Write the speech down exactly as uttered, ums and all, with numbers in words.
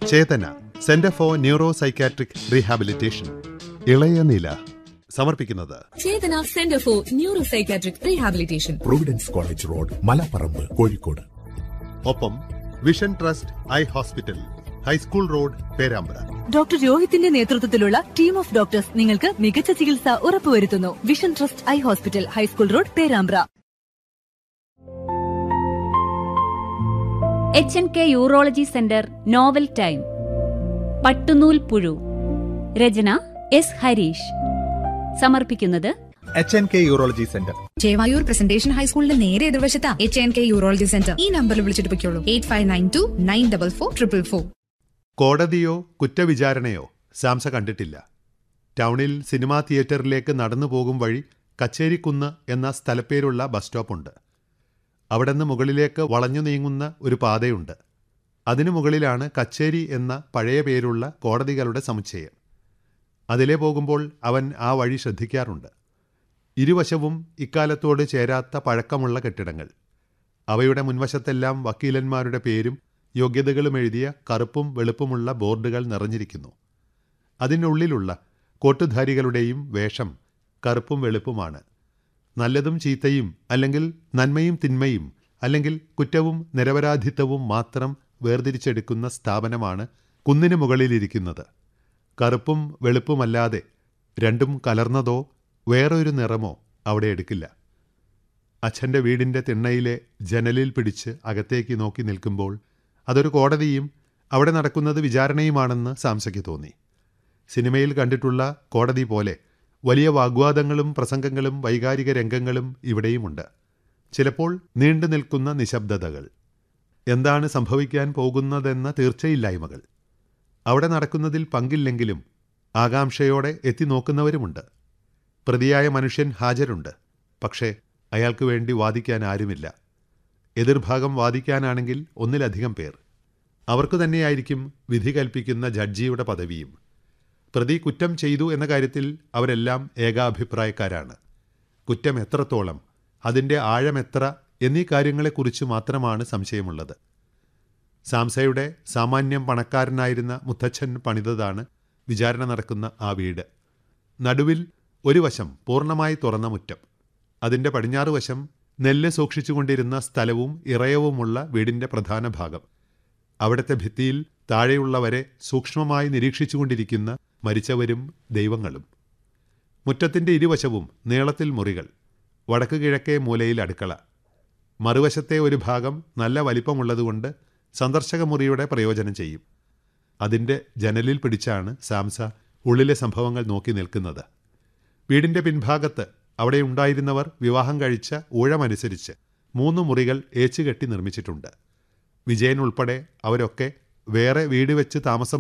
Chetana centre for neuro psychiatric rehabilitation ഇളയ നില സമർപ്പിക്കുന്നത് ചേതന centre for neuro psychiatric rehabilitation, Providence college road, Malaparamba, Kozhikode. ഒപ്പം vision trust eye hospital, high school road, Perambra. Doctor രോഹിത്തിന്റെ നേതൃത്വത്തിലുള്ള team of doctors നിങ്ങൾക്ക് മികച്ച ചികിത്സ ഉറപ്പുവരുത്തുന്നു. Vision trust eye hospital, high school road, Perambra. H N K urology centre novel time. പട്ടുനൂൽ പുഴു. രചന S Harish. സമർപ്പിക്കുന്നത് H N K urology centre, Chevayur presentation ഹൈസ്കൂളിന്റെ നേരെ എതിർവശത്താ H N K urology centre. ഈ നമ്പറിൽ വിളിച്ചിട്ട് പൊയ്ക്കോളൂ. Eight five nine to nine double four triple four. കോടതിയോ കുറ്റവിചാരണയോ സാംസ കണ്ടിട്ടില്ല. ടൗണിൽ സിനിമാ തിയേറ്ററിലേക്ക് നടന്നു പോകും വഴി കച്ചേരിക്കുന്ന് എന്ന സ്ഥലപ്പേരുള്ള ബസ് സ്റ്റോപ്പുണ്ട്. അവിടെ നിന്ന് മുകളിലേക്ക് വളഞ്ഞു നീങ്ങുന്ന ഒരു പാതയുണ്ട്. അതിനു മുകളിലാണ് കച്ചേരി എന്ന പഴയ പേരുള്ള കോടതികളുടെ സമുച്ചയം. അതിലേ പോകുമ്പോൾ അവൻ ആ വഴി ശ്രദ്ധിക്കാറുണ്ട്. ഇരുവശവും ഇക്കാലത്തോട് ചേരാത്ത പഴക്കമുള്ള കെട്ടിടങ്ങൾ. അവയുടെ മുൻവശത്തെല്ലാം വക്കീലന്മാരുടെ പേരും യോഗ്യതകളും എഴുതിയ കറുപ്പും വെളുപ്പുമുള്ള ബോർഡുകൾ നിറഞ്ഞിരിക്കുന്നു. അതിനുള്ളിലുള്ള കോട്ടുധാരികളുടെയും വേഷം കറുപ്പും വെളുപ്പുമാണ്. നല്ലതും ചീത്തയും, അല്ലെങ്കിൽ നന്മയും തിന്മയും, അല്ലെങ്കിൽ കുറ്റവും നിരപരാധിത്വവും മാത്രം വേർതിരിച്ചെടുക്കുന്ന സ്ഥാപനമാണ് കുന്നിന് മുകളിലിരിക്കുന്നത്. കറുപ്പും വെളുപ്പുമല്ലാതെ രണ്ടും കലർന്നതോ വേറൊരു നിറമോ അവിടെ എടുക്കില്ല. അച്ഛൻ്റെ വീടിൻ്റെ തിണ്ണയിലെ ജനലിൽ പിടിച്ച് അകത്തേക്ക് നോക്കി നിൽക്കുമ്പോൾ അതൊരു കോടതിയും അവിടെ നടക്കുന്നത് വിചാരണയുമാണെന്ന് സാംസയ്ക്ക് തോന്നി. സിനിമയിൽ കണ്ടിട്ടുള്ള കോടതി പോലെ വലിയ വാഗ്വാദങ്ങളും പ്രസംഗങ്ങളും വൈകാരിക രംഗങ്ങളും ഇവിടെയുമുണ്ട്. ചിലപ്പോൾ നീണ്ടു നിൽക്കുന്ന നിശബ്ദതകൾ, എന്താണ് സംഭവിക്കാൻ പോകുന്നതെന്ന തീർച്ചയില്ലായ്മകൾ. അവിടെ നടക്കുന്നതിൽ പങ്കില്ലെങ്കിലും ആകാംക്ഷയോടെ എത്തി നോക്കുന്നവരുമുണ്ട്. പ്രതിയായ മനുഷ്യൻ ഹാജരുണ്ട്, പക്ഷേ അയാൾക്ക് വേണ്ടി വാദിക്കാൻ ആരുമില്ല. എതിർഭാഗം വാദിക്കാനാണെങ്കിൽ ഒന്നിലധികം പേർ. അവർക്കു തന്നെയായിരിക്കും വിധി കൽപ്പിക്കുന്ന ജഡ്ജിയുടെ പദവിയും. പ്രതി കുറ്റം ചെയ്തു എന്ന കാര്യത്തിൽ അവരെല്ലാം ഏകാഭിപ്രായക്കാരാണ്. കുറ്റം എത്രത്തോളം, അതിൻ്റെ ആഴമെത്ര എന്നീ കാര്യങ്ങളെക്കുറിച്ച് മാത്രമാണ് സംശയമുള്ളത്. സാംസയുടെ സാമാന്യം പണക്കാരനായിരുന്ന മുത്തച്ഛൻ പണിതതാണ് വിചാരണ നടക്കുന്ന ആ വീട്. നടുവിൽ ഒരു വശം പൂർണ്ണമായി തുറന്ന മുറ്റം, അതിൻ്റെ പടിഞ്ഞാറ് വശം നെല്ല് സൂക്ഷിച്ചുകൊണ്ടിരുന്ന സ്ഥലവും ഇറയവുമുള്ള വീടിൻ്റെ പ്രധാന ഭാഗം. അവിടുത്തെ ഭിത്തിയിൽ താഴെയുള്ളവരെ സൂക്ഷ്മമായി നിരീക്ഷിച്ചുകൊണ്ടിരിക്കുന്ന മരിച്ചവരും ദൈവങ്ങളും. മുറ്റത്തിൻ്റെ ഇരുവശവും നീളത്തിൽ മുറികൾ. വടക്ക് കിഴക്കേ മൂലയിൽ അടുക്കള. മറുവശത്തെ ഒരു ഭാഗം നല്ല വലിപ്പമുള്ളതുകൊണ്ട് സന്ദർശക മുറിയുടെ പ്രയോജനം ചെയ്യും. അതിൻ്റെ ജനലിൽ പിടിച്ചാണ് സാംസ ഉള്ളിലെ സംഭവങ്ങൾ നോക്കി നിൽക്കുന്നത്. വീടിൻ്റെ പിൻഭാഗത്ത് അവിടെ ഉണ്ടായിരുന്നവർ വിവാഹം കഴിച്ച ഊഴമനുസരിച്ച് മൂന്ന് മുറികൾ ഏച്ചുകെട്ടി നിർമ്മിച്ചിട്ടുണ്ട്. വിജയൻ ഉൾപ്പെടെ അവരൊക്കെ വേറെ വീട് വെച്ച് താമസം